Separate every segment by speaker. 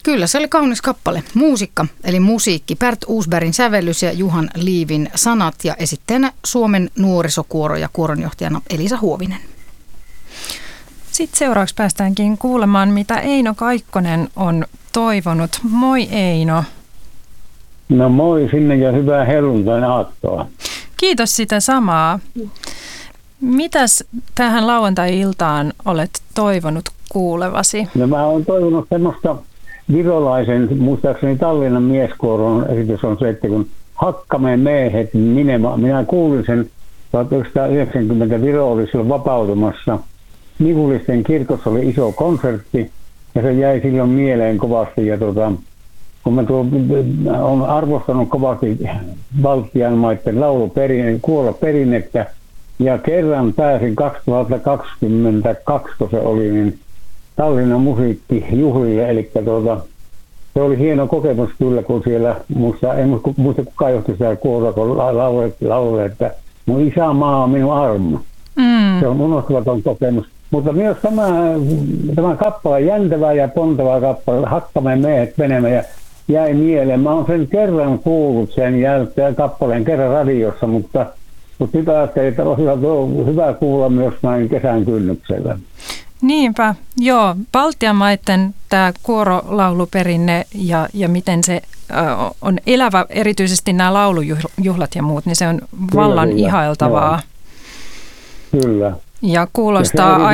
Speaker 1: Kyllä, se oli kaunis kappale. Muusikka, eli musiikki. Bert Uusbergin sävellys ja Juhan Liivin sanat ja esittäjänä Suomen nuorisokuoro ja kuoronjohtajana Elisa Huovinen.
Speaker 2: Sitten seuraavaksi päästäänkin kuulemaan, mitä Eino Kaikkonen on toivonut. Moi Eino.
Speaker 3: No moi sinne ja hyvää helluntain aattoa.
Speaker 2: Kiitos sitä samaa. Mitäs tähän lauantai-iltaan olet toivonut kuulevasi?
Speaker 3: No mä oon toivonut semmoista virolaisen, muistaakseni Tallinnan mieskuoron esitys on se, että kun Hakkameen miehet minä kuulin sen 1990 Viro oli silloin vapautumassa. Nivulisten kirkossa oli iso konsertti ja se jäi silloin mieleen kovasti. Ja kun mä olen arvostanut kovasti Baltian maiden kuoroperinnettä ja kerran pääsin 2022, kun se oli, niin Tallinnan musiikkijuhlille, eli se oli hieno kokemus kyllä, kun siellä, en muista kukaan johti sitä kuoroa, kun laulee, että mun isänmaa on minun armo. Se on unohtumaton kokemus. Mutta myös tämä kappale, jäntävä ja pontava kappale, Hakkameen miehet menemään, ja jäi mieleen. Mä oon sen kerran kuullut sen kappaleen kerran radiossa, mutta nyt ajattelin, että on hyvä kuulla myös näin kesän kynnyksellä.
Speaker 2: Niinpä, joo. Baltian maiden tämä kuorolauluperinne ja miten se on elävä, erityisesti nämä laulujuhlat ja muut, niin se on vallan kyllä, ihailtavaa.
Speaker 3: Joo. Kyllä.
Speaker 2: Ja kuulostaa...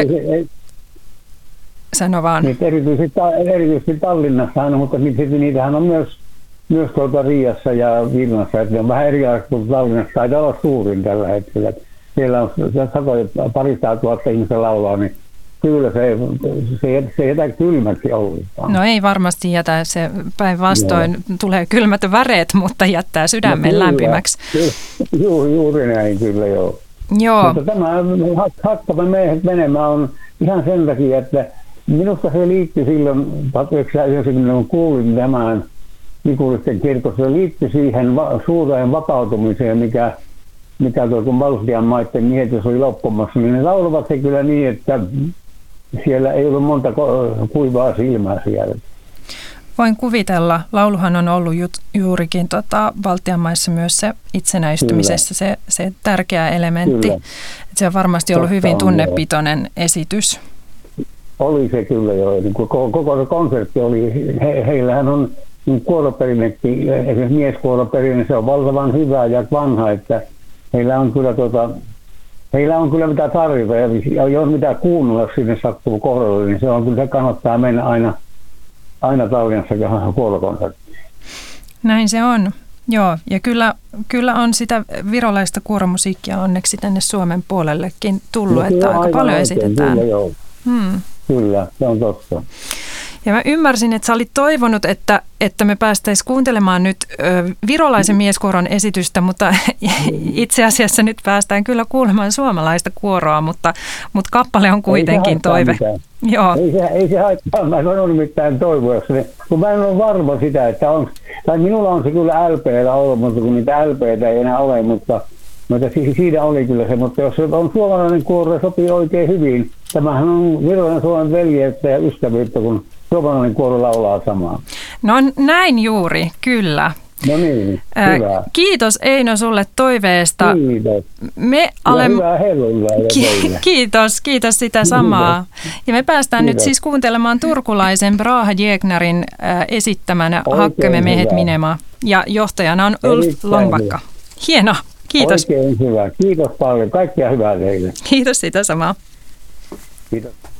Speaker 2: Sano vaan.
Speaker 3: Erityisesti Tallinnassa, mutta niitähän on myös Riiassa ja Vilnassa, että ne on vähän erilaista kuin Tallinnassa. Taitaa olla suurin tällä hetkellä. Siellä on parisataa tuhatta ihmistä laulaa, niin kyllä se jätä kylmäksi ollaan.
Speaker 2: No ei varmasti jätä, se päinvastoin tulee kylmät väreet, mutta jättää sydämen lämpimäksi.
Speaker 3: Juuri näin kyllä, joo.
Speaker 2: Joo.
Speaker 3: Mutta tämä Hakkameen miehet menemään on ihan sen takia, että minusta se liittyi silloin 1990, kun kuulin tämän Nivulisten kirkossa, se liittyi siihen suureen vapautumiseen, mikä kun Baltian maiden miehitys oli loppumassa, niin ne laulavat se kyllä niin, että siellä ei ollut monta kuivaa silmää siellä.
Speaker 2: Voin kuvitella. Lauluhan on ollut juurikin Baltian maissa myös se itsenäistymisessä se tärkeä elementti. Se on varmasti ollut hyvin tunnepitoinen esitys.
Speaker 3: Oli se kyllä jo. Koko se konsertti oli, heillähän on kuoroperinnekin, esimerkiksi mieskuoroperinne, se on valtavan hyvä ja vanha, että heillä on kyllä mitä tarjota ja jos mitä kuunnella sinne sattuu kohdalle, niin se on kyllä, kannattaa mennä aina Tallinnassa kuorokonserttiin.
Speaker 2: Näin se on, joo. Ja kyllä on sitä virolaista kuoromusiikkia onneksi tänne Suomen puolellekin tullut, että aika paljon esitetään.
Speaker 3: Kyllä, joo. Kyllä, se on totta.
Speaker 2: Ja mä ymmärsin, että sä olit toivonut, että me päästäisiin kuuntelemaan nyt virolaisen mieskuoron esitystä, mutta itse asiassa nyt päästään kyllä kuulemaan suomalaista kuoroa, mutta kappale on kuitenkin toive. Joo.
Speaker 3: Ei se haittaa, mä sanon mitään toivoakseni, kun mä en ole varma sitä, että minulla on se kyllä LP:llä ollut, mutta kun niitä LP:tä ei enää ole, mutta siinä oli kyllä se, mutta jos se on suomalainen kuoro, sopii oikein hyvin. Tämähän on virallinen Suomen veljeyttä ja ystävyyttä, kun suomalainen kuoro laulaa samaa.
Speaker 2: No näin juuri, kyllä.
Speaker 3: No niin, hyvä.
Speaker 2: Kiitos Eino sulle toiveesta.
Speaker 3: Kiitos.
Speaker 2: Hyvää helluntaita. Kiitos sitä samaa. Ja me päästään nyt siis kuuntelemaan turkulaisen Braha Jägnerin esittämänä Hakkameen miehet minema. Ja johtajana on Ulf Långbacka. Hieno, kiitos.
Speaker 3: Oikein hyvä. Kiitos paljon. Kaikkea hyvää teille.
Speaker 2: Kiitos sitä samaa.
Speaker 3: Kiitos.